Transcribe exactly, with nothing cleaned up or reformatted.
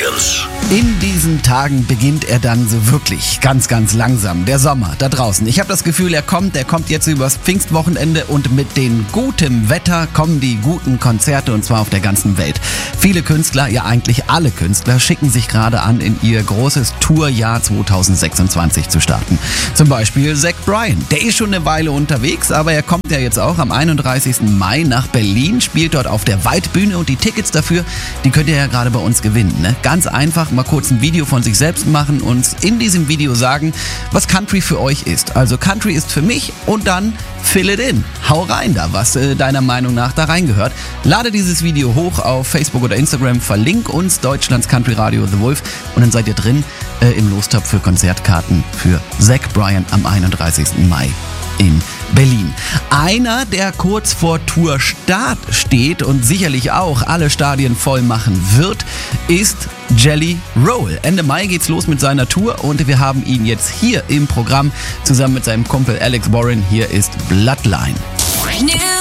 Sessions. In diesen Tagen beginnt er dann so wirklich ganz, ganz langsam. Der Sommer da draußen. Ich habe das Gefühl, er kommt, er kommt jetzt übers Pfingstwochenende und mit dem guten Wetter kommen die guten Konzerte und zwar auf der ganzen Welt. Viele Künstler, ja eigentlich alle Künstler, schicken sich gerade an, in ihr großes Tourjahr zwanzig sechsundzwanzig zu starten. Zum Beispiel Zach Bryan. Der ist schon eine Weile unterwegs, aber er kommt ja jetzt auch am einunddreißigsten Mai nach Berlin, spielt dort auf der Waldbühne und die Tickets dafür, die könnt ihr ja gerade bei uns gewinnen. Ne? Ganz einfach mal kurz ein Video von sich selbst machen und in diesem Video sagen, was Country für euch ist. Also Country ist für mich und dann fill it in. Hau rein da, was äh, deiner Meinung nach da reingehört. Lade dieses Video hoch auf Facebook oder Instagram, verlink uns Deutschlands Country Radio The Wolf und dann seid ihr drin äh, im Lostopf für Konzertkarten für Zach Bryan am einunddreißigsten Mai in Berlin. Einer, der kurz vor Tourstart steht und sicherlich auch alle Stadien voll machen wird, ist Jelly Roll. Ende Mai geht's los mit seiner Tour und wir haben ihn jetzt hier im Programm zusammen mit seinem Kumpel Alex Warren. Hier ist Bloodline. New